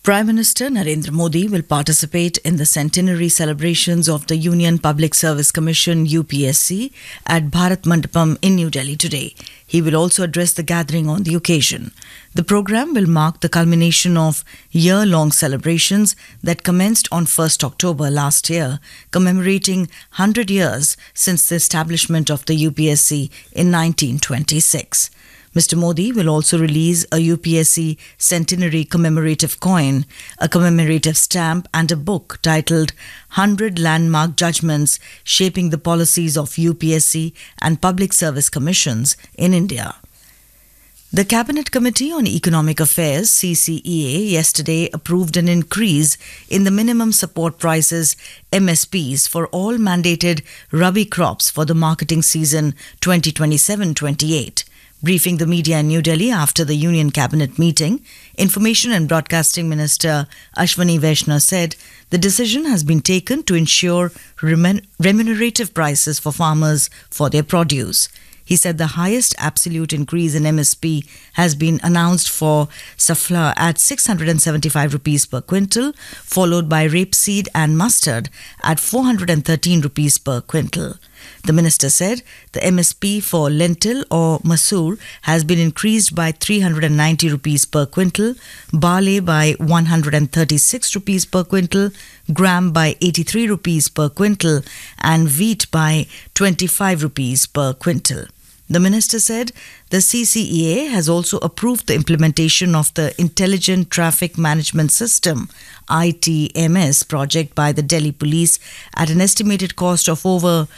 Prime Minister Narendra Modi will participate in the centenary celebrations of the Union Public Service Commission UPSC at Bharat Mandapam in New Delhi today. He will also address the gathering on the occasion. The program will mark the culmination of year-long celebrations that commenced on 1st October last year, commemorating 100 years since the establishment of the UPSC in 1926. Mr. Modi will also release a UPSC centenary commemorative coin, a commemorative stamp and a book titled 100 Landmark Judgments Shaping the Policies of UPSC and Public Service Commissions in India. The Cabinet Committee on Economic Affairs CCEA yesterday approved an increase in the minimum support prices MSPs for all mandated Rabi crops for the marketing season 2027-28. Briefing the media in New Delhi after the Union Cabinet meeting, Information and Broadcasting Minister Ashwani Vaishnaw said the decision has been taken to ensure remunerative prices for farmers for their produce. He said the highest absolute increase in MSP has been announced for safflower at 675 rupees per quintal, followed by rapeseed and mustard at 413 rupees per quintal. The minister said the MSP for lentil or masoor has been increased by 390 rupees per quintal, barley by 136 rupees per quintal, gram by 83 rupees per quintal, and wheat by 25 rupees per quintal. The minister said the CCEA has also approved the implementation of the Intelligent Traffic Management System ITMS project by the Delhi Police at an estimated cost of over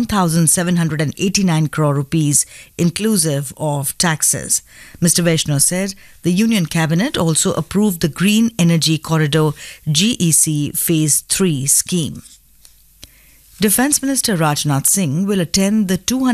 1,789 crore rupees inclusive of taxes. Mr. Vaishnaw said the Union Cabinet also approved the Green Energy Corridor GEC Phase 3 scheme. Defence Minister Rajnath Singh will attend the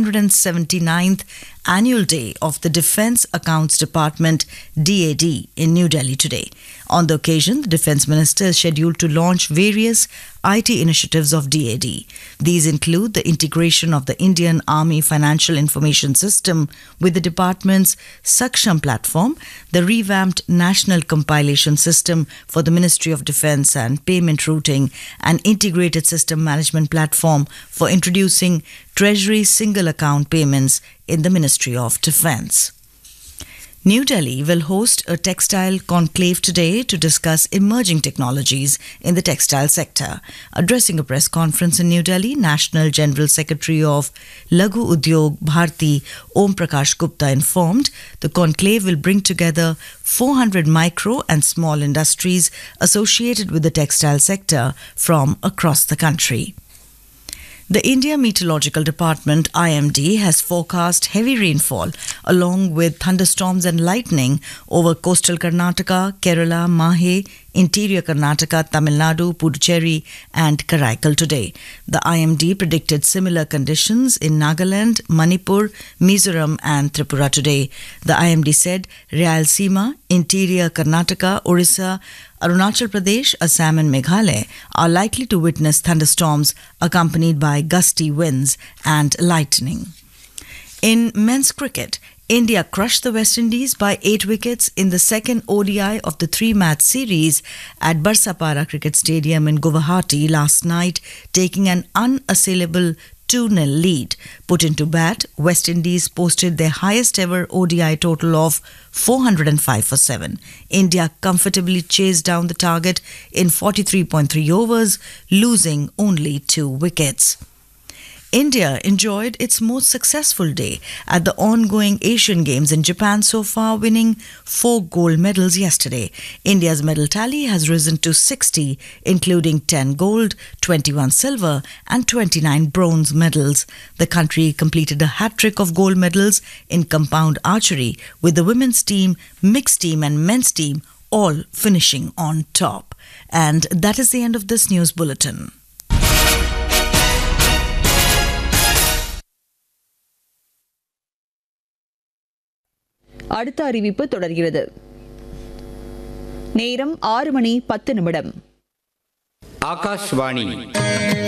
279th Annual Day of the Defence Accounts Department DAD in New Delhi today. On the occasion, the Defence Minister is scheduled to launch various IT initiatives of DAD. These include the integration of the Indian Army Financial Information System with the department's Saksham platform, the revamped National Compilation System for the Ministry of Defence and Payment Routing, and Integrated System Management Platform for introducing Treasury single account payments in the Ministry of Defence. New Delhi will host a textile conclave today to discuss emerging technologies in the textile sector. Addressing a press conference in New Delhi, National General Secretary of Laghu Udyog Bharti Om Prakash Gupta informed the conclave will bring together 400 micro and small industries associated with the textile sector from across the country. The India Meteorological Department IMD has forecast heavy rainfall along with thunderstorms and lightning over coastal Karnataka, Kerala, Mahe, interior Karnataka, Tamil Nadu, Puducherry and Karaikal today. The IMD predicted similar conditions in Nagaland, Manipur, Mizoram and Tripura today. The IMD said Rayalaseema, interior Karnataka, Orissa, Arunachal Pradesh, Assam and Meghalaya are likely to witness thunderstorms accompanied by gusty winds and lightning. In men's cricket, India crushed the West Indies by 8 wickets in the second ODI of the 3-match series at Barsapara Cricket Stadium in Guwahati last night, taking an unassailable 2-0 lead. Put into bat, West Indies posted their highest ever ODI total of 405 for 7. India comfortably chased down the target in 43.3 overs, losing only 2 wickets. India enjoyed its most successful day at the ongoing Asian Games in Japan so far, winning 4 gold medals yesterday. India's medal tally has risen to 60, including 10 gold, 21 silver and 29 bronze medals. The country completed a hat-trick of gold medals in compound archery, with the women's team, mixed team and men's team all finishing on top. And that is the end of this news bulletin. அடுத்த அறிவிப்பு தொடர்கிறது. நேரம் 6:10. ஆகாஷ்வாணி